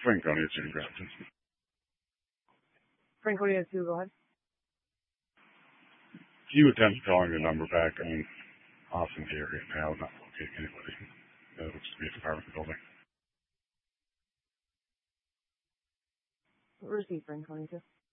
Franconia 2, Grafton. Franconia 2, go ahead. Few attempts calling the number back. I mean, Austin's area now, not locating anybody. That looks to be a department building. Receive Franconia 2.